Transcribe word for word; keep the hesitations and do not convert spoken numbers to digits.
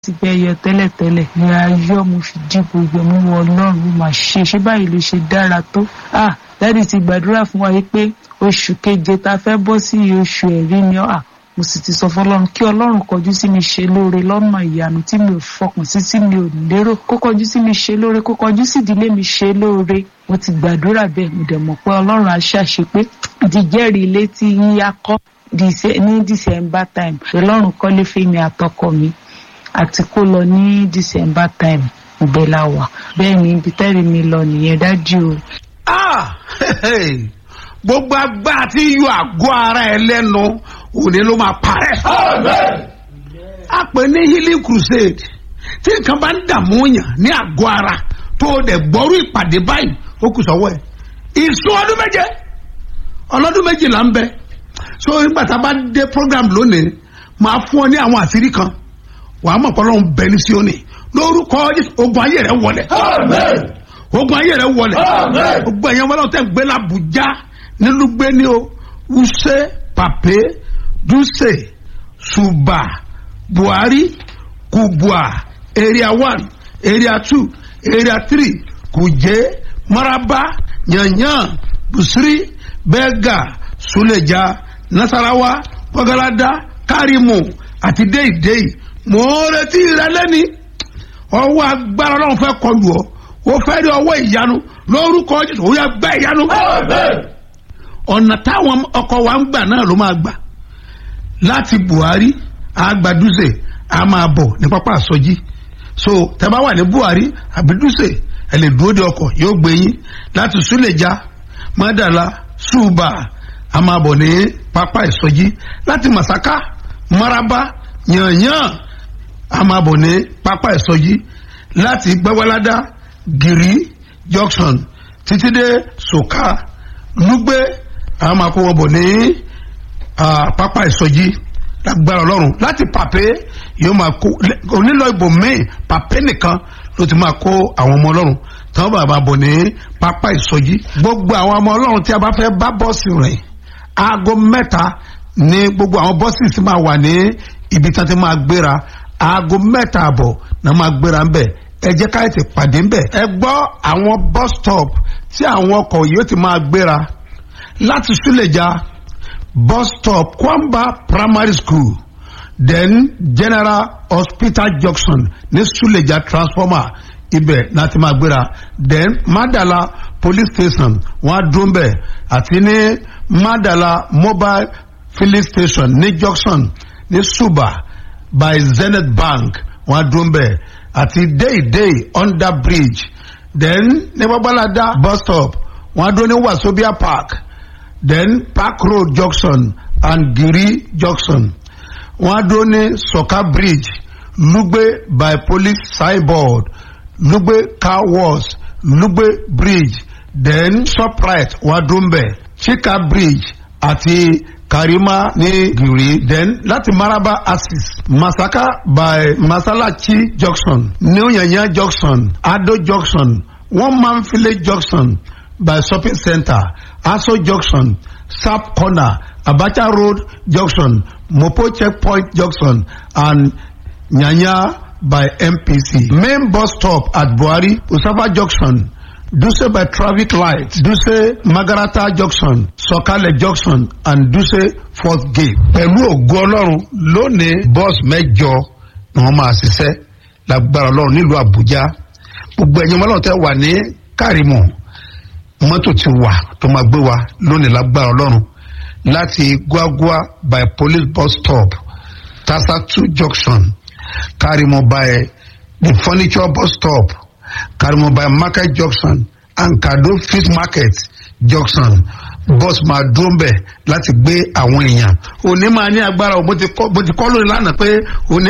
ti bẹ yọ tẹ́lẹ̀tẹ́lẹ̀ ní ayọ̀ mo fi dí gbogbo mú wọ Ọlọ́run mo máa ṣe ṣé báyìí ló ṣe dára tó. ah dáàdì ti gbàdúrà fún wa yìí pé oṣù keje ta fẹ́ bọ́ sí oṣù ẹ̀rí ni ah mo sì ti sọ fọ́lọ́run kí Ọlọ́run kọjú sí mi ṣe lóore lọ́nà ìyanu tí mi ò fọkàn sí tí mi ò lérò kó kọjú sí mi ṣe lóore kó kọjú sí ìdílé mi ṣe lóore. mo ti gbàdúrà bẹ́ẹ̀ mo dẹ̀ mọ̀ pé Ọlọ́run á ṣàṣepé ìdíjẹ́rìí ilé tí yíyá kọ́ ní December time Ọlọ́run kọ́lé fẹ́mi àtọkọ mi àti kó lọ ní December time ìgbéláwà bẹ́ẹ̀ ni ibi tẹ́rì mi lọ nìyẹn dájú o. ah gbogbo agbára tí yọ àgọ́ ara ẹ lẹ́nu òní ló máa parẹ́. a pè ní healing crusade tí nǹkan bá ń dààmú yàn ní àgọ́ ara tó dẹ̀ gbọ́rú ìpàdé báyìí ó kù sọ́wọ́ ẹ̀. ìsún ọdún méje ọlọ́dún méje là ń bẹ so nígbà tá a bá dé program lónìí máa fún ọ ní àwọn àṣírí kan wàá mọ̀ pé Ọlọ́run bẹ ní Síónì lórúkọ ogun ayé rẹ wọlẹ̀ ogun ayé rẹ wọlẹ̀ ogun ẹ̀yàn wọn lọ́wọ́ tẹ̀ ń gbé l'Àbújá nínú gbé ní o Wuse Pape Dutse Suba Buhari Kubwa area one area two area three Kuje Maraba Yanyan Busiri Bega Suleja Nasarawa Pagalada Karimu àti déìdéì mo retí rẹ lẹ́ni ọwọ́ agbára Ọlọ́run fẹ́ kọlù ọ ó fẹ́ rí ọwọ́ ìyanu lórúkọ Jésù ó yá gbá ìyanu. ọ̀nà táwọn ọkọ̀ wa ń gbà náà ló máa gbà láti Buhari àgbà Dutse a máa bọ̀ ní pápá àsọjí so tẹ́ bá wà ní Buhari àbí Dutse ẹ lè dúró de ọkọ̀ yóò gbé yín láti Suleja Madala Suba a máa bọ̀ ní pápá ìsọjí láti Masaka Maraba Yanyan a máa bọ̀ ní pápá ìsọjí láti Gbẹ́wàládá Giri Junction títí dé Soka Lugbe a máa kó wọn bọ̀ ní pápá ìsọjí lágbára Ọlọ́run láti Pape yóò máa kó onílọ ìbò míì Pape nìkan ló ti máa kó àwọn ọmọ Ọlọ́run tí wọ́n bá máa bọ̀ ní pápá ìsọjí. gbogbo àwọn ọmọ Ọlọ́run tí a bá fẹ́ bá bọ́ọ̀sì rìn aago mẹ́ta ní gbogbo àwọn bọ́ọ̀sì tí máa wà ní ibi tí wọ́n ti máa gbéra aago mẹ́ta àbọ̀ náà máa gbéra ńbẹ̀ ẹ jẹ́ ká ètè pàdé ńbẹ̀. ẹ gbọ́ àwọn bus stop tí àwọn ọkọ̀ yóò ti máa gbéra láti Suleja bus stop Kwamba Primary School then General Hospital Junction ní Suleja transformer ibẹ̀ láti máa gbéra then Madala police station wọ́n á dúró ńbẹ̀ àti ní Madala mobile filling station ní Junction ní Suba by Zenith Bank wọ́n á dúró ńbẹ̀ àti Deidei under bridge then ní Babalada bus stop wọ́n á dúró ní Wasobia Park then Park Road Junction and Giri Junction wọ́n á dúró ní Soka bridge Lugbe by police signboard Lugbe car wash Lugbe bridge then Shoprite wọ́n á dúró ńbẹ̀ Chika bridge àti Karima ní Giri then láti Maraba Axis Masaka by Masalachi Junction New Yanya Junction Ado Junction One Man Village Junction by Shopping Center Aso Junction Sap Corner Abacha Road Junction Mopo Checkpoint Junction and Nyanya by M P C. Main bus stop at Buhari Usafa Junction Dutse by traffic light Dutse Magarata Junction Sokale Junction and Dutse Fourth Gate. pẹ̀lú ògo Ọlọ́run lónìí bọ́ọ̀sì mẹ́jọ ni wọ́n máa ṣiṣẹ́ lágbára Ọlọ́run nílùú Àbújá gbogbo ẹ̀yin ọmọ Ọlọ́run tẹ́ wà ní Kárìmù mọ́tò ti wà tó máa gbé wa lónìí lágbára Ọlọ́run láti Gwagwa by police bus stop Tasatu Junction Kárìmù by the furniture bus stop Kárìmù by Market Junction and Kado Fish Market Junction bus máa dúró ń bẹ̀ láti gbé àwọn èèyàn òní máa ní agbára o mo ti kọ́ lórí lánàá pé òní